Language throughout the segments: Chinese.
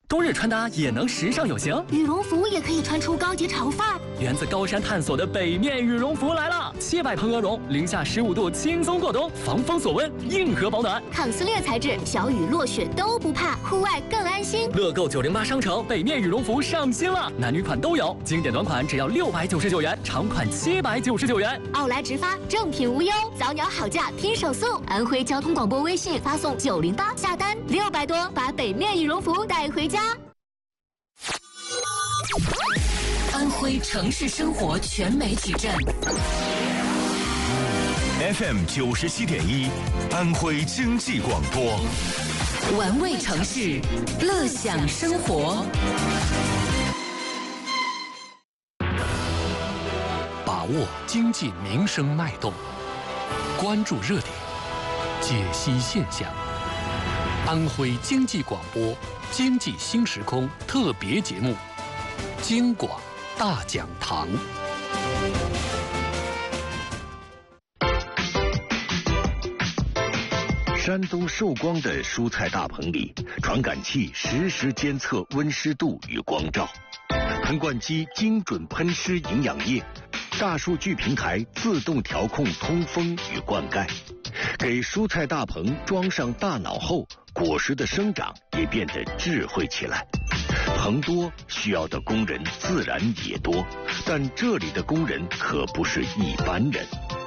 冬日穿搭也能时尚有型， 羽绒服也可以穿出高级潮范儿。 源自高山探索的北面羽绒服来了，700蓬鹅绒，零下15度轻松过冬，防风锁温，硬核保暖， 抗撕裂材质，小雨落雪都不怕，户外更安心。 乐购908商城北面羽绒服上新了，男女款都有，经典短款只要699元，长款799元。 奥莱直发，正品无忧，早鸟好价拼手速。安徽交通广播微信发送908下单，600多，把北面羽绒服带回家。 安徽城市生活全媒体站 FM 97.1，安徽经济广播， 玩味城市，乐享生活。 把握经济民生脉动，关注热点，解析现象。安徽经济广播经济新时空特别节目《京广大讲堂》。 山东寿光的蔬菜大棚里，传感器实时监测温湿度与光照，喷灌机精准喷施营养液，大数据平台自动调控通风与灌溉。给蔬菜大棚装上大脑后，果实的生长也变得智慧起来。棚多，需要的工人自然也多，但这里的工人可不是一般人。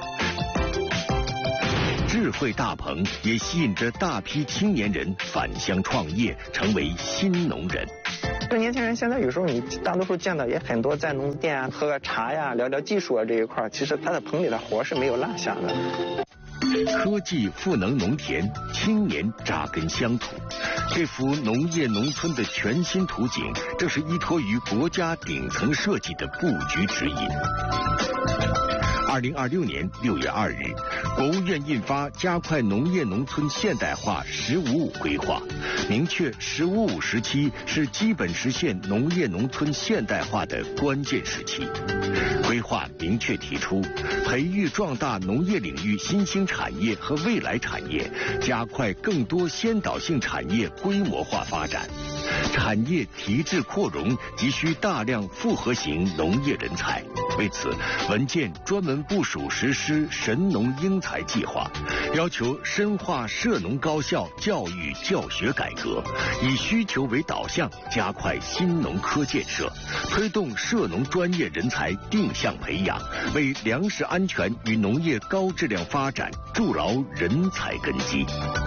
智慧大棚也吸引着大批青年人返乡创业，成为新农人。 这年轻人现在有时候你大多数见到也很多在农店啊喝个茶呀，聊聊技术啊这一块，其实他的棚里的活是没有落下的。 科技赋能农田，青年扎根乡土，这幅农业农村的全新图景，正是依托于国家顶层设计的布局指引。2026年6月2日，国务院印发《加快农业农村现代化“十五五”规划》，明确“十五五”时期是基本实现农业农村现代化的关键时期。规划明确提出，培育壮大农业领域新兴产业和未来产业，加快更多先导性产业规模化发展。产业提质扩容急需大量复合型农业人才，为此，文件专门部署实施神农英才计划，要求深化涉农高校教育教学改革，以需求为导向，加快新农科建设，推动涉农专业人才定向培养，为粮食安全与农业高质量发展筑牢人才根基。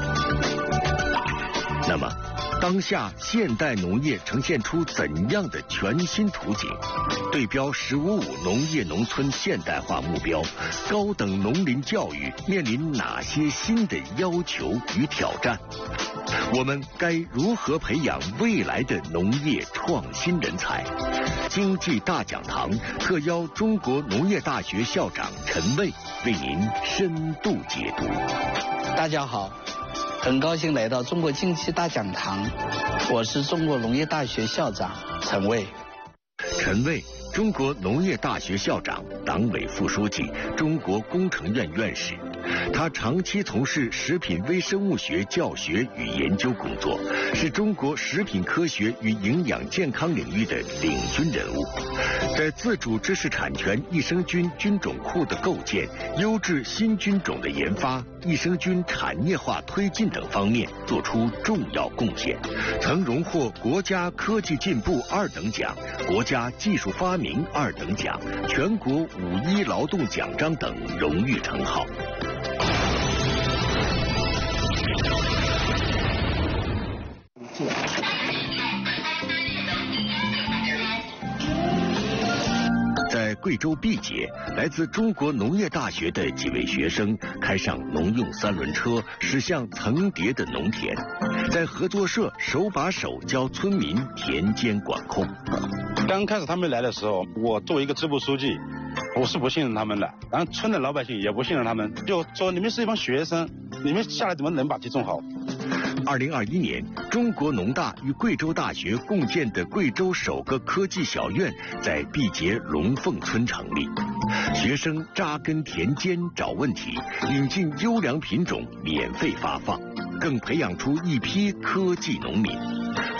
那么，当下现代农业呈现出怎样的全新图景？对标“十五五”农业农村现代化目标，高等农林教育面临哪些新的要求与挑战？我们该如何培养未来的农业创新人才？经济大讲堂特邀中国农业大学校长陈卫为您深度解读。 大家好，很高兴来到中国经济大讲堂，我是中国农业大学校长陈卫。 陈卫，中国农业大学校长、党委副书记、中国工程院院士。他长期从事食品微生物学教学与研究工作，是中国食品科学与营养健康领域的领军人物，在自主知识产权益生菌菌种库的构建、优质新菌种的研发、益生菌产业化推进等方面作出重要贡献，曾荣获国家科技进步2等奖、国家技术发明2等奖、全国5.1劳动奖章等荣誉称号。在贵州毕节，来自中国农业大学的几位学生开上农用3轮车，驶向层叠的农田，在合作社手把手教村民田间管控。 刚开始他们来的时候，我作为一个支部书记，我是不信任他们的，然后村的老百姓也不信任他们，就说你们是一帮学生，你们下来怎么能把地种好 ？2021年，中国农大与贵州大学共建的贵州首个科技小院在毕节龙凤村成立，学生扎根田间找问题，引进优良品种免费发放，更培养出一批科技农民。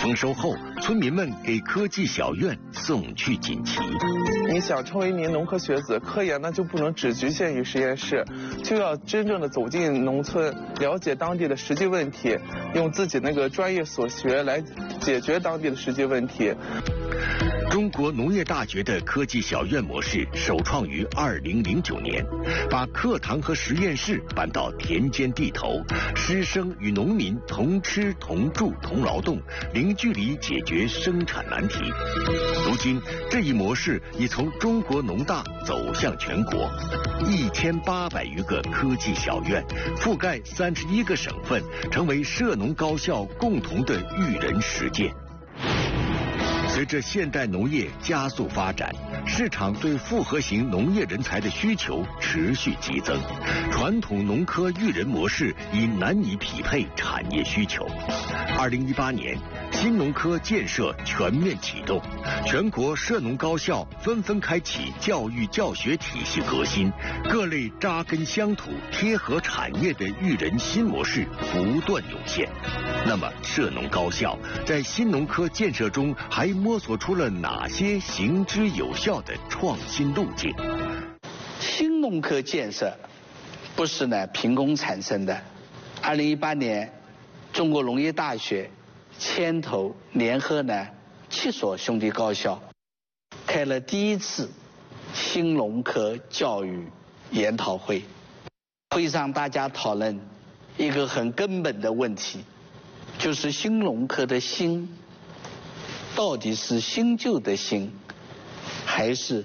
丰收后，村民们给科技小院送去锦旗。 你想成为一名农科学子，科研呢就不能只局限于实验室，就要真正的走进农村，了解当地的实际问题，用自己那个专业所学来解决当地的实际问题。 中国农业大学的科技小院模式首创于2009年，把课堂和实验室搬到田间地头，师生与农民同吃同住同劳动，零距离解决生产难题。如今这一模式已从中国农大走向全国，1800余个科技小院覆盖31个省份，成为涉农高校共同的育人实践。随着现代农业加速发展，市场对复合型农业人才的需求持续激增，传统农科育人模式已难以匹配产业需求。2018年，新农科建设全面启动，全国涉农高校纷纷开启教育教学体系革新，各类扎根乡土、贴合产业的育人新模式不断涌现。那么，涉农高校在新农科建设中还摸索出了哪些行之有效的创新路径？ 新农科建设不是凭空产生的。2018年，中国农业大学牵头联合7所兄弟高校，开了第一次新农科教育研讨会。会上大家讨论一个很根本的问题，就是新农科的新到底是新旧的新，还是